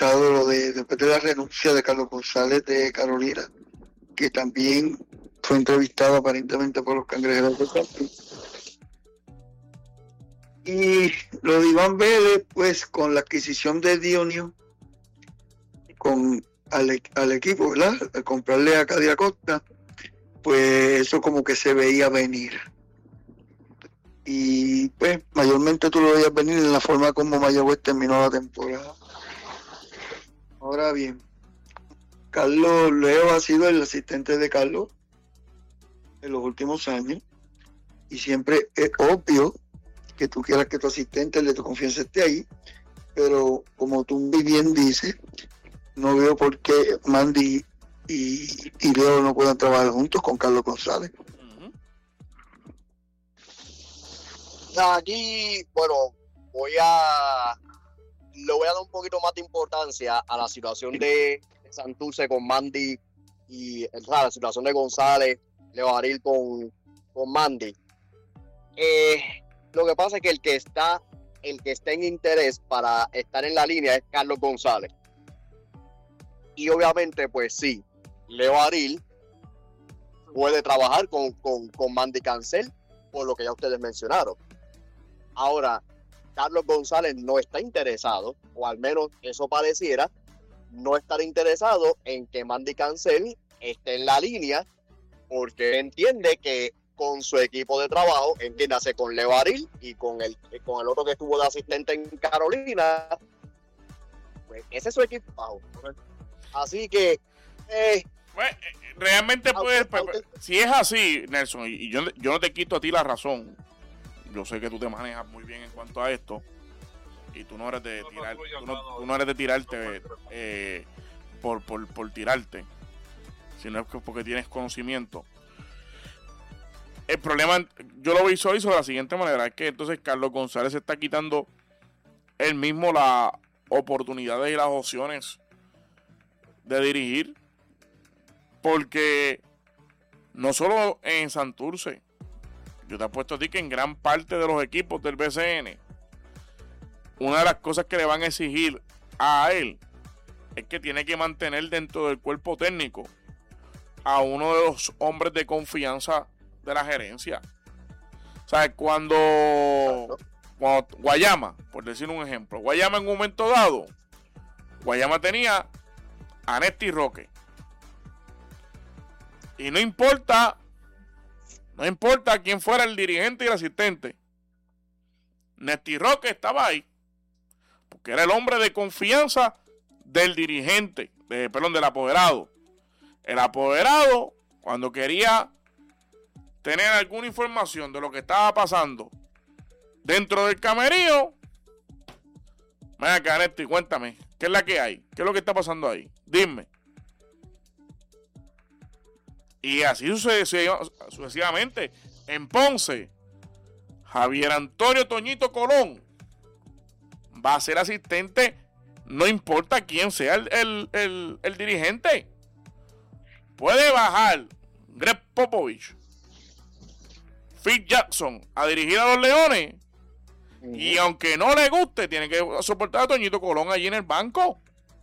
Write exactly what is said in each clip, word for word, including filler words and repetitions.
escuchado lo de después de la renuncia de Carlos González de Carolina, que también fue entrevistado aparentemente por los Cangrejeros de Santurce. Y lo de Iván Vélez, pues con la adquisición de Dionio, con al, al equipo, ¿verdad? Al comprarle a Cady Acosta, pues eso como que se veía venir. Y pues mayormente tú lo veías venir en la forma como Mayagüez terminó la temporada. Ahora bien, Carlos Leo ha sido el asistente de Carlos en los últimos años y siempre es obvio que tú quieras que tu asistente, el de tu confianza, esté ahí, pero como tú muy bien dices, no veo por qué Mandy y, y Leo no puedan trabajar juntos con Carlos González. Aquí, bueno, voy a le voy a dar un poquito más de importancia a la situación de Santurce con Mandy y o sea, la situación de González, Leo Aril con, con Mandy. Eh, lo que pasa es que el que está el que está en interés para estar en la línea es Carlos González. Y obviamente, pues sí, Leo Aril puede trabajar con, con, con Mandy Cancel, por lo que ya ustedes mencionaron. Ahora, Carlos González no está interesado, o al menos eso pareciera, no estar interesado en que Mandy Cancel esté en la línea, porque entiende que con su equipo de trabajo, entiéndase con Leo Aril y con el, con el otro que estuvo de asistente en Carolina, pues ese es su equipo de trabajo. Así que... Eh, pues, realmente puedes, pues, si es así, Nelson, y yo, yo no te quito a ti la razón, yo sé que tú te manejas muy bien en cuanto a esto y tú no eres de tirar, tú no, tú no eres de tirarte eh, por, por, por tirarte, sino es porque tienes conocimiento. El problema, yo lo visualizo de la siguiente manera, es que entonces Carlos González se está quitando él mismo las oportunidades y las opciones de dirigir, porque no solo en Santurce, yo te apuesto a ti que en gran parte de los equipos del B C N, una de las cosas que le van a exigir a él es que tiene que mantener dentro del cuerpo técnico a uno de los hombres de confianza de la gerencia. O sea, cuando, cuando Guayama, por decir un ejemplo, Guayama en un momento dado, Guayama tenía a Néstor Roque. Y no importa No importa quién fuera el dirigente y el asistente, Néstor Roque estaba ahí, porque era el hombre de confianza del dirigente, de, perdón, del apoderado. El apoderado, cuando quería tener alguna información de lo que estaba pasando dentro del camerino, ven acá, Néstor, cuéntame, ¿qué es la que hay? ¿Qué es lo que está pasando ahí? Dime. Y así sucesivamente. En Ponce, Javier Antonio Toñito Colón va a ser asistente, no importa quién sea el, el, el, el dirigente. Puede bajar Greg Popovich, Phil Jackson a dirigir a los Leones. Uh-huh. Y aunque no le guste, tiene que soportar a Toñito Colón allí en el banco.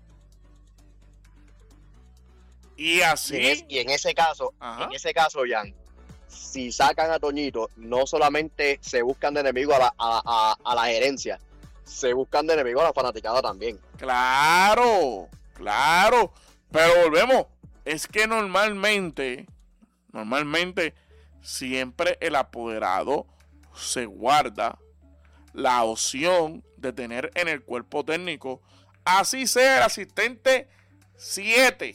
Y así. Y en, es, y en ese caso, Ajá. en ese caso, Jan, si sacan a Toñito, no solamente se buscan de enemigo a la, a, a, a la gerencia, se buscan de enemigo a la fanaticada también. Claro, claro. Pero volvemos. Es que normalmente, normalmente, siempre el apoderado se guarda la opción de tener en el cuerpo técnico, así sea el asistente siete.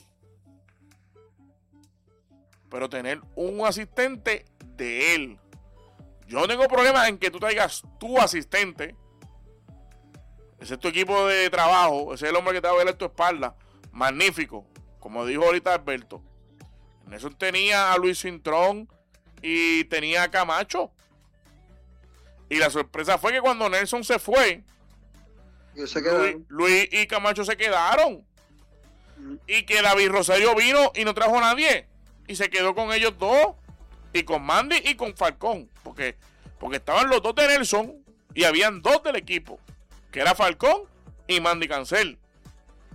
Pero tener un asistente de él. Yo no tengo problema en que tú traigas tu asistente. Ese es tu equipo de trabajo. Ese es el hombre que te va a ver a tu espalda. Magnífico. Como dijo ahorita Alberto. Nelson tenía a Luis Cintrón y tenía a Camacho. Y la sorpresa fue que cuando Nelson se fue, se Luis, Luis y Camacho se quedaron. Mm. Y que David Rosario vino y no trajo a nadie. Y se quedó con ellos dos. Y con Mandy y con Falcón. Porque, porque estaban los dos de Nelson. Y habían dos del equipo. Que era Falcón y Mandy Cancel.